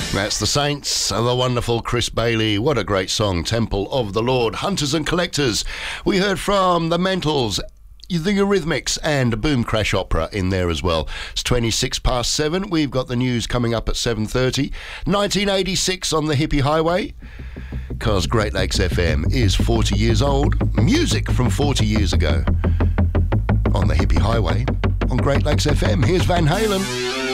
That's the Saints, the wonderful Chris Bailey. What a great song, Temple of the Lord. Hunters and Collectors. We heard from the Mentals, the Eurythmics, and Boom Crash Opera in there as well. It's 7:26. We've got the news coming up at 7:30. 1986 on the Hippie Highway, because Great Lakes FM is 40 years old. Music from 40 years ago on the Hippie Highway on Great Lakes FM. Here's Van Halen.